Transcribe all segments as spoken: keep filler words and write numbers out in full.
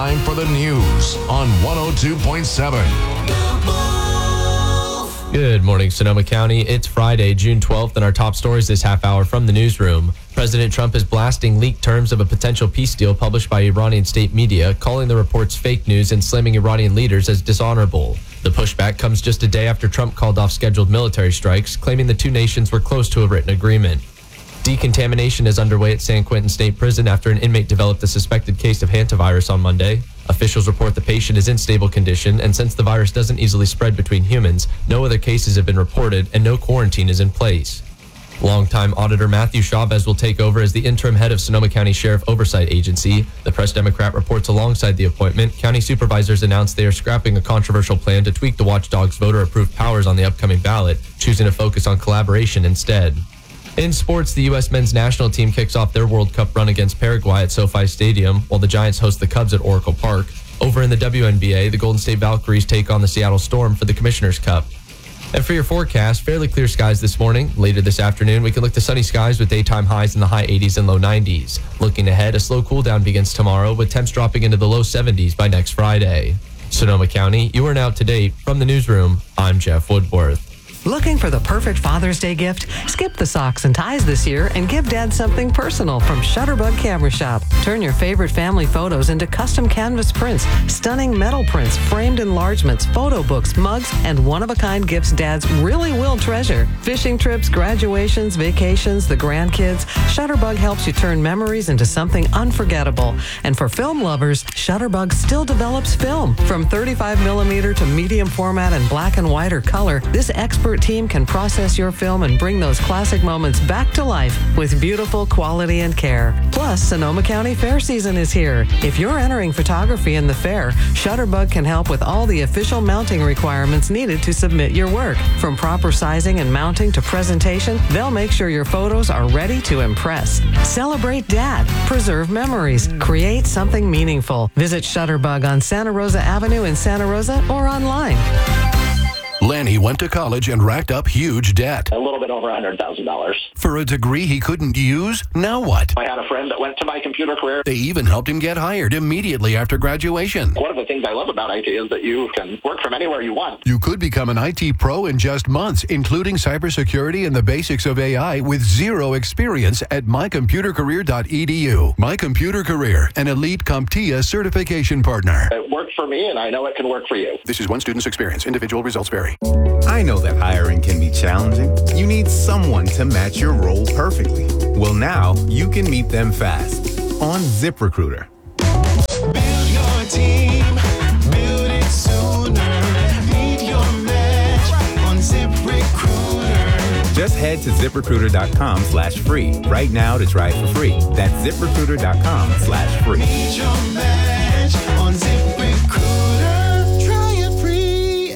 time for the news on one oh two point seven. Good morning, Sonoma County. It's Friday, June twelfth, and our top stories this half hour from the newsroom. President Trump is blasting leaked terms of a potential peace deal published by Iranian state media, calling the reports fake news and slamming Iranian leaders as dishonorable. The pushback comes just a day after Trump called off scheduled military strikes, claiming the two nations were close to a written agreement. Decontamination is underway at San Quentin State Prison after an inmate developed a suspected case of hantavirus on Monday. Officials report the patient is in stable condition, and since the virus doesn't easily spread between humans, no other cases have been reported and no quarantine is in place. Longtime Auditor Matthew Chavez will take over as the interim head of Sonoma County Sheriff Oversight Agency. The Press Democrat reports alongside the appointment, county supervisors announced they are scrapping a controversial plan to tweak the watchdog's voter-approved powers on the upcoming ballot, choosing to focus on collaboration instead. In sports, the U S men's national team kicks off their World Cup run against Paraguay at SoFi Stadium, while the Giants host the Cubs at Oracle Park. Over in the W N B A, the Golden State Valkyries take on the Seattle Storm for the Commissioner's Cup. And for your forecast, fairly clear skies this morning. Later this afternoon, we can look to sunny skies with daytime highs in the high eighties and low nineties. Looking ahead, a slow cool down begins tomorrow, with temps dropping into the low seventies by next Friday. Sonoma County, you are now up to date. From the newsroom, I'm Jeff Woodworth. Looking for the perfect Father's Day gift? Skip the socks and ties this year and give Dad something personal from Shutterbug Camera Shop. Turn your favorite family photos into custom canvas prints, stunning metal prints, framed enlargements, photo books, mugs, and one-of-a-kind gifts Dads really will treasure. Fishing trips, graduations, vacations, the grandkids, Shutterbug helps you turn memories into something unforgettable. And for film lovers, Shutterbug still develops film. From thirty-five millimeter to medium format and black and white or color, this expert team can process your film and bring those classic moments back to life with beautiful quality and care. Plus, Sonoma County Fair season is here. If you're entering photography in the fair, Shutterbug can help with all the official mounting requirements needed to submit your work. From proper sizing and mounting to presentation, they'll make sure your photos are ready to impress. Celebrate Dad, preserve memories, create something meaningful. Visit Shutterbug on Santa Rosa Avenue in Santa Rosa or online. Lanny went to college and racked up huge debt. A little bit over one hundred thousand dollars. For a degree he couldn't use? Now what? I had a friend that went to my computer career. They even helped him get hired immediately after graduation. One of the things I love about I T is that you can work from anywhere you want. You could become an I T pro in just months, including cybersecurity and the basics of A I with zero experience at my computer career dot e d u. My Computer Career, an elite CompTIA certification partner. It worked for me, and I know it can work for you. This is one student's experience. Individual results vary. I know that hiring can be challenging. You need someone to match your role perfectly. Well, now you can meet them fast on ZipRecruiter. Build your team, build it sooner. Meet your match on ZipRecruiter. Just head to ZipRecruiter.com slash free right now to try it for free. That's ZipRecruiter.com slash free. Meet your match on ZipRecruiter. Try it free.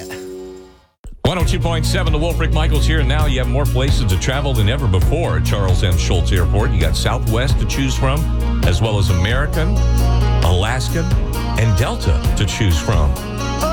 one oh two point seven, the Wolfric Michaels here. Now you have more places to travel than ever before at Charles M. Schultz Airport. You got Southwest to choose from, as well as American, Alaskan, and Delta to choose from.